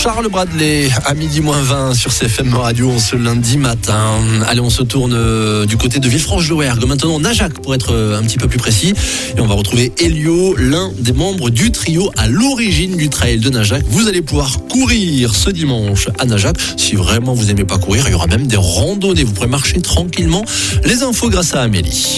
Charles Bradley à midi moins 20 sur CFM Radio en ce lundi matin. Allez, on se tourne du côté de Villefranche-de-Rouergue. Maintenant, Najac pour être un petit peu plus précis. Et on va retrouver Elio, l'un des membres du trio à l'origine du trail de Najac. Vous allez pouvoir courir ce dimanche à Najac. Si vraiment vous n'aimez pas courir, il y aura même des randonnées. Vous pourrez marcher tranquillement. Les infos grâce à Amélie.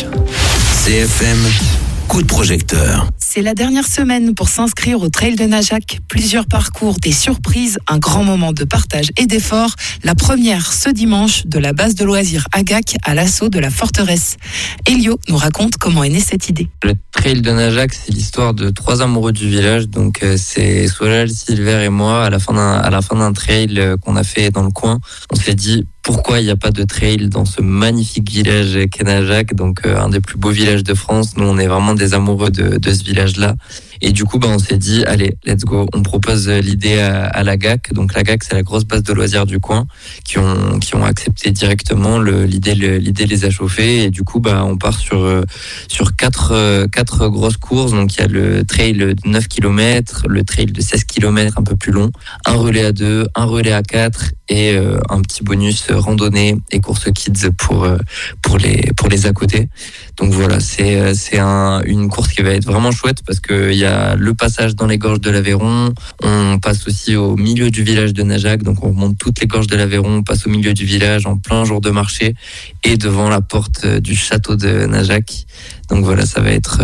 CFM, coup de projecteur. C'est la dernière semaine pour s'inscrire au Trail de Najac. Plusieurs parcours, des surprises, un grand moment de partage et d'effort. La première ce dimanche de la base de loisirs Agac à l'assaut de la forteresse. Elio nous raconte comment est née cette idée. Le Trail de Najac, c'est l'histoire de 3 amoureux du village. Donc c'est Solal, Silver et moi à la fin d'un trail qu'on a fait dans le coin. On s'est dit pourquoi il n'y a pas de trail dans ce magnifique village qu'est Najac, donc un des plus beaux villages de France. Nous, on est vraiment des amoureux de ce village-là. Et du coup, on s'est dit, allez, let's go. On propose l'idée à la GAC. Donc la GAC, c'est la grosse base de loisirs du coin, qui ont accepté directement l'idée les a chauffés. Et du coup, on part sur quatre grosses courses. Donc il y a le trail de 9 km, le trail de 16 km un peu plus long, un relais à 2, un relais à 4 et un petit bonus randonnée et course kids pour les à côté. Donc voilà, c'est une course qui va être vraiment chouette parce que il y a le passage dans les gorges de l'Aveyron. On passe aussi au milieu du village de Najac, donc on remonte toutes les gorges de l'Aveyron, on passe au milieu du village en plein jour de marché et devant la porte du château de Najac. Donc voilà, ça va être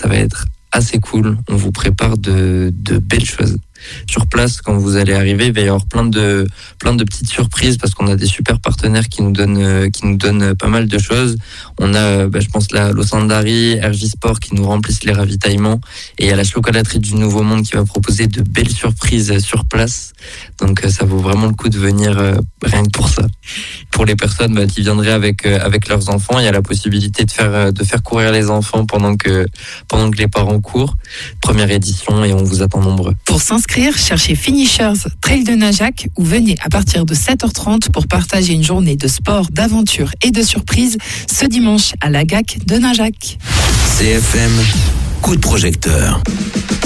assez cool. On vous prépare de belles choses. Sur place, quand vous allez arriver, il va y avoir plein de petites surprises parce qu'on a des super partenaires qui nous donnent pas mal de choses. On a, je pense, l'Osandari, RJ Sport qui nous remplissent les ravitaillements et il y a la chocolaterie du Nouveau Monde qui va proposer de belles surprises sur place. Donc ça vaut vraiment le coup de venir rien que pour ça. Pour les personnes qui viendraient avec leurs enfants, il y a la possibilité de faire courir les enfants pendant que les parents courent. Première édition et on vous attend nombreux. Pour s'inscrire, cherchez Finishers Trail de Najac ou venez à partir de 7h30 pour partager une journée de sport, d'aventure et de surprise ce dimanche à la GAC de Najac. CFM, coup de projecteur.